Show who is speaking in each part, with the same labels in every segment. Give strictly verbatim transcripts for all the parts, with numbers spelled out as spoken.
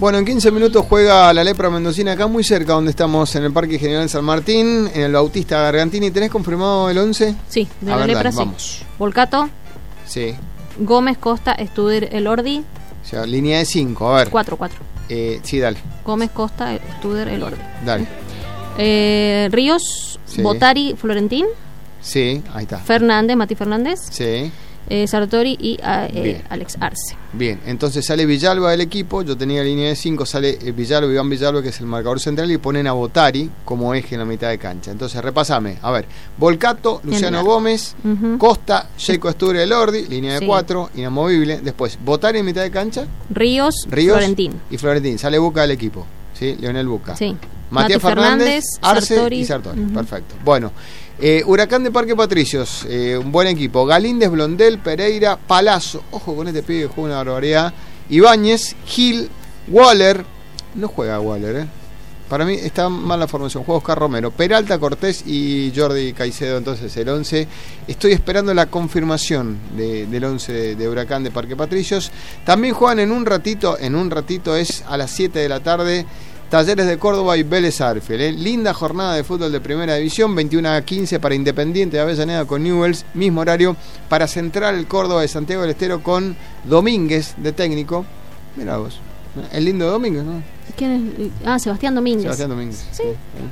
Speaker 1: Bueno, en quince minutos juega la Lepra Mendocina acá muy cerca donde estamos, en el Parque General San Martín, en el Bautista Gargantini. ¿Tenés confirmado el once?
Speaker 2: Sí, de
Speaker 1: A
Speaker 2: la
Speaker 1: ver,
Speaker 2: Lepra
Speaker 1: dale,
Speaker 2: sí.
Speaker 1: Vamos.
Speaker 2: Volcato,
Speaker 1: Sí.
Speaker 2: Gómez, Costa, Studer, Elordi.
Speaker 1: O sea, línea de cinco, a ver.
Speaker 2: cuatro, cuatro.
Speaker 1: Eh, sí, dale.
Speaker 2: Gómez, Costa, Studer, Elordi.
Speaker 1: Dale.
Speaker 2: Eh, Ríos,
Speaker 1: Sí.
Speaker 2: Botari, Florentín.
Speaker 1: Sí, ahí está.
Speaker 2: Fernández, Mati Fernández.
Speaker 1: Sí.
Speaker 2: Eh, Sartori y ah, eh,
Speaker 1: Bien.
Speaker 2: Alex Arce.
Speaker 1: Bien, entonces sale Villalba del equipo, yo tenía línea de cinco, sale eh, Villalba, Iván Villalba, que es el marcador central, y ponen a Botari como eje en la mitad de cancha. Entonces, repasame, a ver, Volcato, Luciano
Speaker 2: Bien.
Speaker 1: Gómez,
Speaker 2: Ujú.
Speaker 1: Costa, Jaco Asture Elordi, línea de
Speaker 2: Sí.
Speaker 1: cuatro, inamovible. Después, Botari en mitad de cancha,
Speaker 2: Ríos,
Speaker 1: Ríos
Speaker 2: Florentín.
Speaker 1: y Florentín. Sale Buca del equipo, ¿sí? Leonel Buca.
Speaker 2: Sí.
Speaker 1: Matías
Speaker 2: Mati
Speaker 1: Fernández,
Speaker 2: Fernández,
Speaker 1: Arce
Speaker 2: Sartori.
Speaker 1: y Sartori.
Speaker 2: Ujú.
Speaker 1: Perfecto. Bueno, eh, Huracán de Parque Patricios, eh, un buen equipo. Galíndez, Blondel, Pereira, Palazzo. Ojo con este pibe que juega una barbaridad. Ibáñez, Gil, Waller. No juega Waller, ¿eh? Para mí está mal la formación. Juega Oscar Romero, Peralta, Cortés y Jordi Caicedo. Entonces el once. Estoy esperando la confirmación de, del once de, de Huracán de Parque Patricios. También juegan en un ratito. En un ratito es a las siete de la tarde. Talleres de Córdoba y Vélez Arfield, ¿eh? Linda jornada de fútbol de primera división, veintiuno a quince para Independiente de Avellaneda con Newell's, mismo horario para Central el Córdoba de Santiago del Estero con Domínguez de técnico. Mirá vos, el lindo Domínguez, ¿no?
Speaker 2: ¿Quién es? Ah, Sebastián Domínguez.
Speaker 1: Sebastián Domínguez.
Speaker 2: Sí,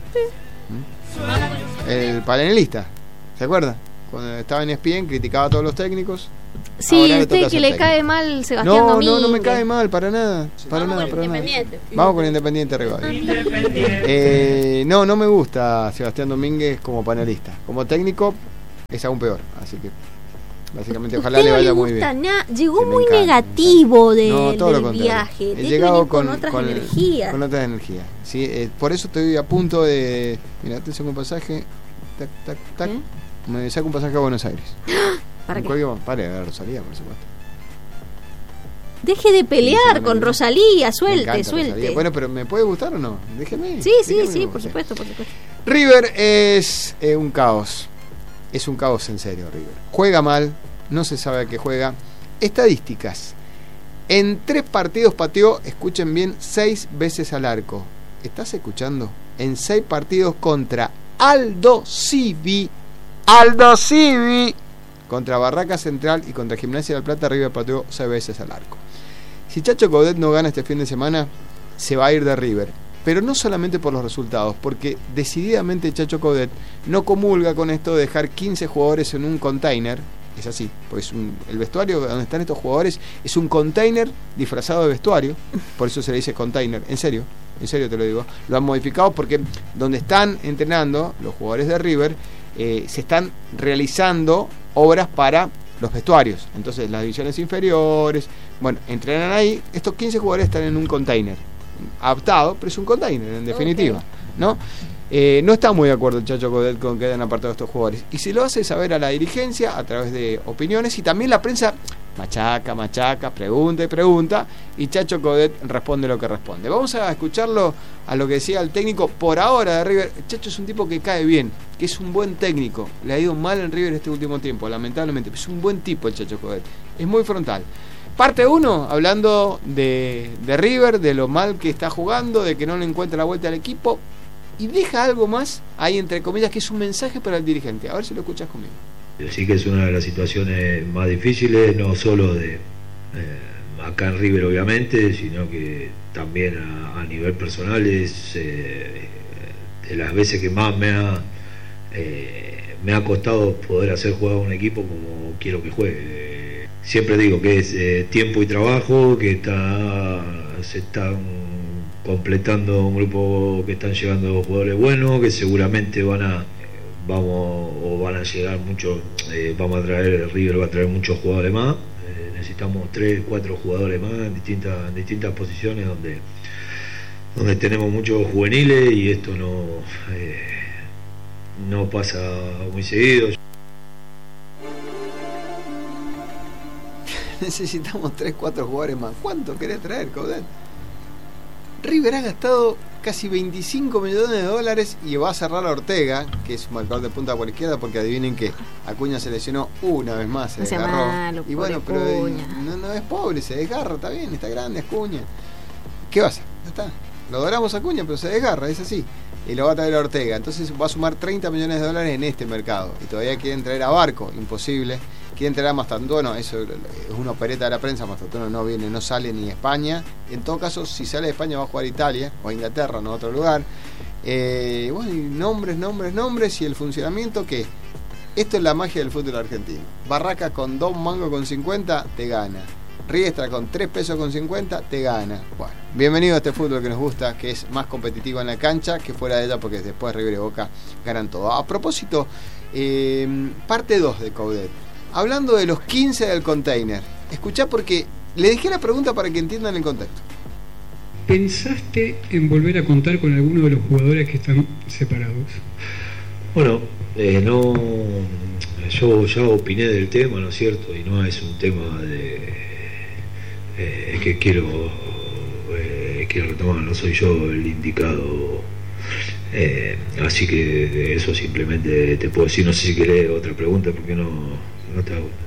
Speaker 1: ¿Mm? El panelista, ¿se acuerda? Cuando estaba en E S P N criticaba a todos los técnicos.
Speaker 2: Sí,
Speaker 1: Ahora le
Speaker 2: usted
Speaker 1: toca
Speaker 2: que
Speaker 1: ser
Speaker 2: le
Speaker 1: técnico.
Speaker 2: cae mal Sebastián
Speaker 1: No,
Speaker 2: Domínguez.
Speaker 1: no, no me cae mal, para nada. Para
Speaker 2: Vamos
Speaker 1: nada,
Speaker 2: con
Speaker 1: para nada.
Speaker 2: Independiente.
Speaker 1: Vamos con Independiente Rivadavia. Eh, no, no me gusta Sebastián Domínguez como panelista. Como técnico es aún peor. Así que, básicamente, ojalá
Speaker 2: Usted
Speaker 1: le
Speaker 2: no
Speaker 1: vaya
Speaker 2: le
Speaker 1: muy
Speaker 2: gusta
Speaker 1: bien.
Speaker 2: nada, llegó
Speaker 1: Sí, me
Speaker 2: muy
Speaker 1: encanta,
Speaker 2: negativo de,
Speaker 1: No, todo lo
Speaker 2: del
Speaker 1: contrario.
Speaker 2: viaje.
Speaker 1: He
Speaker 2: Tiene que
Speaker 1: llegado
Speaker 2: venir
Speaker 1: con,
Speaker 2: con otras
Speaker 1: con-
Speaker 2: energías.
Speaker 1: con otras energías. Sí, eh, por eso estoy a punto de. Mira, atención con pasaje. Tac, tac, tac.
Speaker 2: ¿Qué?
Speaker 1: Me saco un pasaje a Buenos Aires.
Speaker 2: ¿Para
Speaker 1: En
Speaker 2: qué?
Speaker 1: cualquier- Pare, a Rosalía, por supuesto.
Speaker 2: Deje de
Speaker 1: Sí,
Speaker 2: pelear
Speaker 1: sí,
Speaker 2: con
Speaker 1: me-
Speaker 2: Rosalía,
Speaker 1: Me
Speaker 2: suelte,
Speaker 1: encanta
Speaker 2: suelte.
Speaker 1: Rosalía. Bueno, pero ¿me puede gustar o no? Déjeme.
Speaker 2: sí, sí,
Speaker 1: déjeme
Speaker 2: sí,
Speaker 1: que
Speaker 2: por
Speaker 1: guste.
Speaker 2: supuesto, por supuesto.
Speaker 1: River es eh, un caos. Es un caos en serio, River. Juega mal, no se sabe a qué juega. Estadísticas. En tres partidos pateó, escuchen bien, seis veces al arco. ¿Estás escuchando? En seis partidos contra Aldo Civi. Aldo Civi. Contra Barraca Central y contra Gimnasia del Plata, River pateó seis veces al arco. Si Chacho Coudet no gana este fin de semana, se va a ir de River. Pero no solamente por los resultados, porque decididamente Chacho Coudet no comulga con esto de dejar quince jugadores en un container. Es así, porque es un, el vestuario donde están estos jugadores es un container disfrazado de vestuario, por eso se le dice container, en serio, en serio te lo digo. Lo han modificado porque donde están entrenando los jugadores de River, eh, se están realizando obras para los vestuarios. Entonces las divisiones inferiores, bueno, entrenan ahí. Estos quince jugadores están en un container adaptado, pero es un container en definitiva,
Speaker 2: Okay.
Speaker 1: ¿no? Eh, no está muy de acuerdo el Chacho Coudet con que hayan apartado a estos jugadores y se lo hace saber a la dirigencia a través de opiniones, y también la prensa machaca, machaca, pregunta y pregunta, y Chacho Coudet responde lo que responde. Vamos a escucharlo a lo que decía el técnico por ahora de River. Chacho es un tipo que cae bien, que es un buen técnico. Le ha ido mal en River este último tiempo, lamentablemente, pero es un buen tipo el Chacho Coudet, es muy frontal. Parte uno, hablando de, de River, de lo mal que está jugando, de que no le encuentra la vuelta al equipo, y deja algo más ahí entre comillas que es un mensaje para el dirigente. A ver si lo escuchas conmigo.
Speaker 3: Sí que es una de las situaciones más difíciles, no solo de eh, acá en River obviamente, sino que también a, a nivel personal es eh, de las veces que más me ha eh, me ha costado poder hacer jugar a un equipo como quiero que juegue. Siempre digo que es eh, tiempo y trabajo, que está se están completando un grupo, que están llegando jugadores buenos, que seguramente van a vamos o van a llegar muchos, eh, vamos a traer, River va a traer muchos jugadores más, eh, necesitamos tres, cuatro jugadores más en distintas, en distintas posiciones donde donde tenemos muchos juveniles y esto no eh, no pasa muy seguido.
Speaker 1: Necesitamos tres, cuatro jugadores más. ¿Cuánto querés traer, Coudet? River ha gastado casi veinticinco millones de dólares y va a cerrar a Ortega, que es un marcador de punta por izquierda, porque adivinen que Acuña se lesionó una vez más, se
Speaker 2: No sea
Speaker 1: desgarró.
Speaker 2: malo,
Speaker 1: Y bueno,
Speaker 2: pobre
Speaker 1: pero
Speaker 2: Acuña.
Speaker 1: no, no es pobre, se desgarra, está bien, está grande Acuña. ¿qué va a hacer? Ya está. Lo adoramos a Acuña, pero se desgarra, es así. Y lo va a traer a Ortega. Entonces va a sumar treinta millones de dólares en este mercado. Y todavía quieren traer a Barco, imposible. Quieren traer a Mastantuono, eso es una opereta de la prensa. Mastantuono no viene, no sale ni a España. En todo caso, si sale de España va a jugar a Italia o a Inglaterra, no a otro lugar. Eh, bueno, y nombres, nombres, nombres. Y el funcionamiento que esto es la magia del fútbol argentino. Barraca con dos mangos con cincuenta te gana. Riestra con tres pesos con cincuenta te gana. Bueno, bienvenido a este fútbol que nos gusta, que es más competitivo en la cancha que fuera de ella, porque después River y Boca ganan todo. A propósito, eh, parte dos de Coudet, hablando de los quince del container. Escuchá, porque le dejé la pregunta para que entiendan el contexto.
Speaker 4: ¿Pensaste en volver a contar con alguno de los jugadores que están separados?
Speaker 3: Bueno, eh, no, yo ya opiné del tema, ¿no es cierto? Y no es un tema de eh, que quiero eh, quiero retomar, no soy yo el indicado, eh, así que eso simplemente te puedo decir. No sé si querés otra pregunta, porque no, no te hago.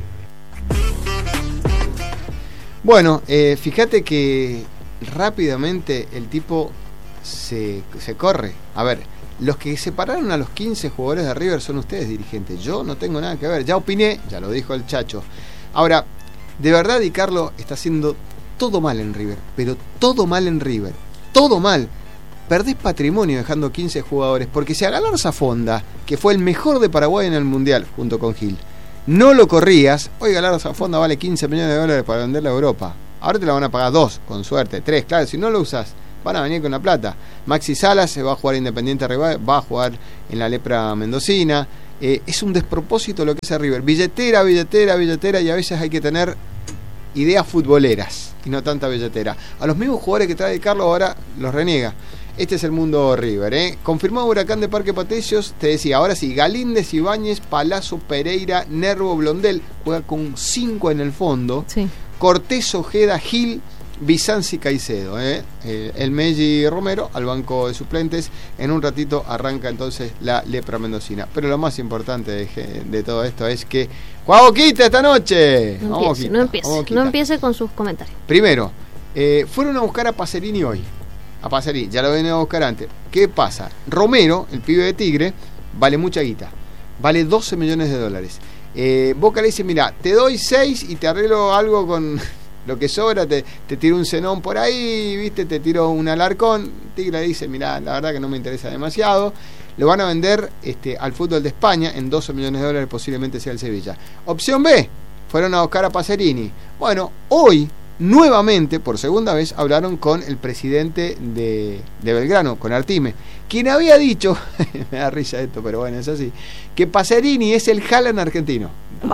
Speaker 1: Bueno, eh, fíjate que rápidamente el tipo se, se corre. A ver, los que separaron a los quince jugadores de River son ustedes, dirigentes. Yo no tengo nada que ver. Ya opiné, ya lo dijo el Chacho. Ahora, de verdad, Di Carlo está haciendo todo mal en River. Pero todo mal en River. Todo mal. Perdés patrimonio dejando quince jugadores. Porque si a Galarza Fonda, que fue el mejor de Paraguay en el Mundial, junto con Gil, no lo corrías, hoy Galarza Fonda vale quince millones de dólares para venderla a Europa. Ahora te la van a pagar dos, con suerte, tres. Claro, si no lo usas, van a venir con la plata. Maxi Salas se va a jugar Independiente Rival, va a jugar en la Lepra Mendocina. Eh, es un despropósito lo que hace River. Billetera, billetera, billetera, y a veces hay que tener ideas futboleras y no tanta billetera. A los mismos jugadores que trae Carlos ahora los reniega. Este es el mundo River, ¿eh? Confirmado Huracán de Parque Patricios, te decía, ahora sí, Galíndez, Ibáñez, Palazzo, Pereira, Nervo, Blondel, juega con cinco en el fondo.
Speaker 2: Sí.
Speaker 1: Cortés, Ojeda, Gil, Bizanci, Caicedo, ¿eh? Eh, el Meggi Romero al banco de suplentes. En un ratito arranca entonces la Lepra Mendocina. Pero lo más importante de, de todo esto es que ¡juega Boquita esta noche!
Speaker 2: No
Speaker 1: Vamos,
Speaker 2: empiece,
Speaker 1: Boquita,
Speaker 2: no empiece,
Speaker 1: vamos, Boquita.
Speaker 2: no empiece con sus comentarios.
Speaker 1: Primero, eh, fueron a buscar a Pacerini hoy. A Pacerini, ya lo venía a buscar antes. ¿Qué pasa? Romero, el pibe de Tigre, vale mucha guita. Vale doce millones de dólares. Eh, Boca le dice, mira, te doy seis y te arreglo algo con lo que sobra, te, te tiro un Zenón por ahí, viste, te tiro un Alarcón. Tigre le dice, mira, la verdad que no me interesa demasiado. Lo van a vender este, al fútbol de España en doce millones de dólares, posiblemente sea el Sevilla. Opción B, fueron a buscar a Pacerini. Bueno, hoy nuevamente, por segunda vez, hablaron con el presidente de, de Belgrano, con Artime, quien había dicho, me da risa esto, pero bueno, es así, que Pacerini es el Haaland argentino.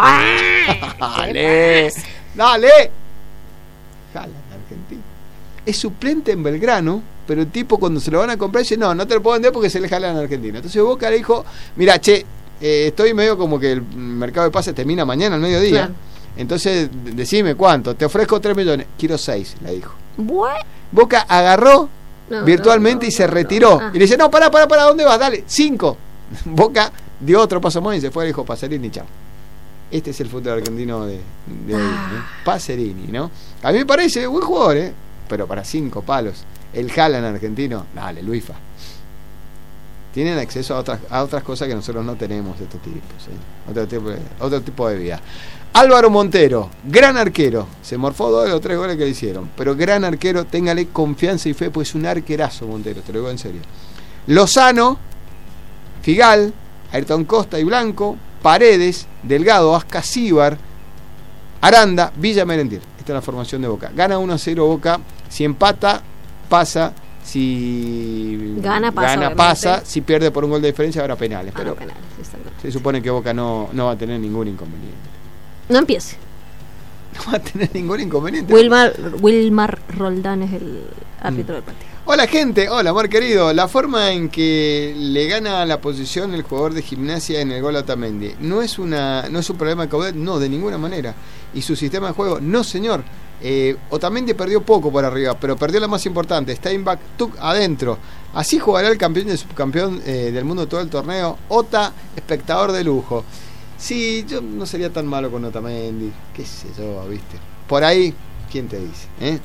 Speaker 1: ¡Dale! ¡Dale! Haaland argentino. Es suplente en Belgrano, pero el tipo cuando se lo van a comprar dice, no, no te lo puedo vender porque es el Haaland argentino. Entonces Boca le dijo, mira, che, eh, estoy medio como que el mercado de pases termina mañana al mediodía. Claro. Entonces, decime cuánto, te ofrezco tres millones, quiero seis, le dijo. ¿What? Boca agarró no, virtualmente no, no, y se no, retiró. No. Ah. Y le dice, no, pará, pará, pará, ¿dónde vas? Dale, cinco. Boca dio otro paso más y se fue, le dijo, Pacerini, chao. Este es el fútbol argentino de, de hoy, ah. ¿eh? Pacerini, ¿no? A mí me parece buen jugador, ¿eh? Pero para cinco palos. El Haaland argentino, dale, Luifa. Tienen acceso a otras, a otras cosas que nosotros no tenemos de estos tipos, ¿eh? Otro tipo de, otro tipo de vida. Álvaro Montero, gran arquero, se morfó dos de los tres goles que le hicieron, pero gran arquero, téngale confianza y fe, pues es un arquerazo Montero, te lo digo en serio. Lozano, Figal, Ayrton Costa y Blanco, Paredes, Delgado, Ascasíbar, Aranda, Villa Merentiel. Esta es la formación de Boca. Gana uno a cero Boca, si empata, pasa, si
Speaker 2: gana, pasa,
Speaker 1: gana, pasa si pierde por un gol de diferencia habrá penales, ah, pero
Speaker 2: penales,
Speaker 1: se supone que Boca no, no va a tener ningún inconveniente.
Speaker 2: No empiece.
Speaker 1: No va a tener ningún inconveniente.
Speaker 2: Wilmar, Wilmar Roldán es el árbitro mm. del partido.
Speaker 1: Hola gente, hola amor querido. La forma en que le gana la posición el jugador de Gimnasia en el gol a Otamendi no es una no es un problema de Coudet, no, de ninguna manera. Y su sistema de juego, no señor. Eh, Otamendi perdió poco por arriba, pero perdió la más importante, Steinbach, Tuck adentro. Así jugará el campeón y el subcampeón eh, del mundo todo el torneo. Ota, espectador de lujo. Sí, yo no sería tan malo con Otamendi, qué sé yo, viste. Por ahí, ¿quién te dice? ¿Eh?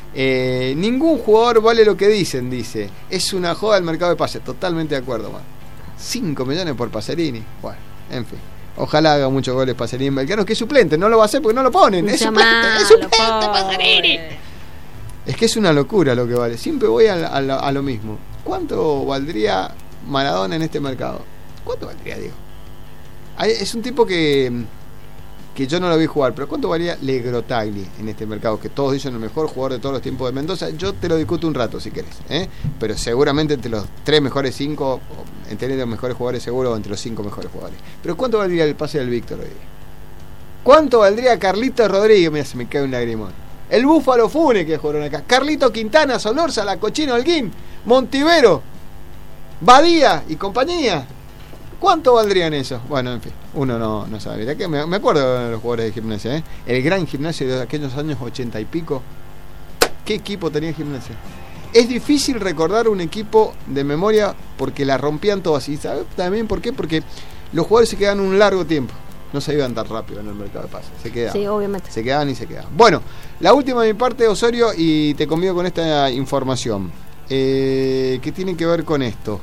Speaker 1: Eh, ningún jugador vale lo que dicen, dice. Es una joda el mercado de pases. Totalmente de acuerdo, man. cinco millones por Pacerini. Bueno, en fin. Ojalá haga muchos goles Pacerini Belgrano, que es suplente. No lo va a hacer porque no lo ponen. Es suplente, es suplente Pacerini. Es que es una locura lo que vale. Siempre voy a, a, a, a lo mismo. ¿Cuánto valdría Maradona en este mercado? ¿Cuánto valdría, Diego? Es un tipo que que yo no lo vi jugar, pero ¿cuánto valía Le Grotagli en este mercado? Que todos dicen el mejor jugador de todos los tiempos de Mendoza. Yo te lo discuto un rato si querés, ¿eh? Pero seguramente entre los tres mejores cinco, entre los mejores jugadores seguro, entre los cinco mejores jugadores. Pero ¿cuánto valdría el pase del Víctor hoy día? ¿Cuánto valdría Carlito Rodríguez? Mira, se me cae un lagrimón. El Búfalo Fune que jugaron acá. Carlito Quintana, Solorza, La Cochina Holguín, Montivero, Badía y compañía. ¿Cuánto valdrían esos? Bueno, en fin, uno no, no sabe. Mirá que me, me acuerdo de los jugadores de Gimnasia, ¿eh? El gran Gimnasia de aquellos años ochenta y pico. ¿Qué equipo tenía Gimnasia? Es difícil recordar un equipo de memoria porque la rompían todas. ¿Y sabes también por qué? Porque los jugadores se quedaban un largo tiempo. No se iban tan rápido en el mercado de pases. Se quedaban.
Speaker 2: Sí, obviamente.
Speaker 1: Se quedaban y se quedaban. Bueno, la última de mi parte, Osorio, y te convido con esta información. Eh, ¿Qué tiene que ver con esto?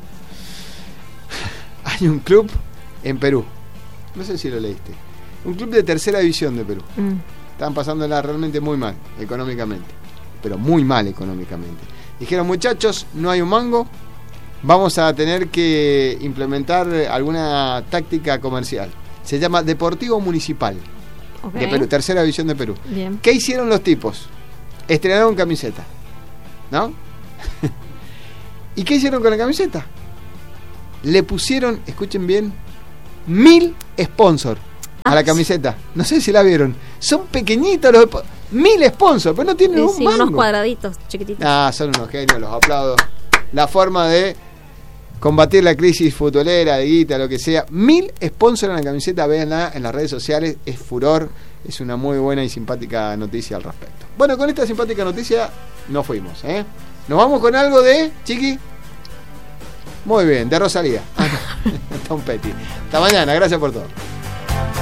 Speaker 1: Hay un club en Perú. No sé si lo leíste. Un club de tercera división de Perú. Mm. Están pasándola realmente muy mal económicamente. Pero muy mal económicamente. Dijeron, muchachos, no hay un mango. Vamos a tener que implementar alguna táctica comercial. Se llama Deportivo Municipal, okay, de Perú, tercera división de Perú.
Speaker 2: Bien.
Speaker 1: ¿Qué hicieron los tipos? Estrenaron camiseta, ¿no? ¿Y qué hicieron con la camiseta? Le pusieron, escuchen bien, mil sponsors a la camiseta. No sé si la vieron. Son pequeñitos los mil sponsors, pero no tienen
Speaker 2: sí,
Speaker 1: un
Speaker 2: sí,
Speaker 1: mango.
Speaker 2: Unos cuadraditos chiquititos.
Speaker 1: Ah, son unos genios, los aplaudo. La forma de combatir la crisis futbolera, de guita, lo que sea. Mil sponsors en la camiseta, véanla en las redes sociales, es furor, es una muy buena y simpática noticia al respecto. Bueno, con esta simpática noticia nos fuimos, ¿eh? Nos vamos con algo de, Chiqui. Muy bien, de Rosalía. Tom Petty. Hasta mañana, gracias por todo.